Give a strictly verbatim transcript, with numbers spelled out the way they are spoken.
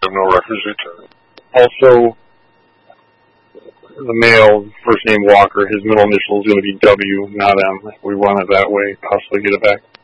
have no records returned. Also, the male, first name Walker, his middle initial is going to be W, not M. If we run it that way, possibly get it back.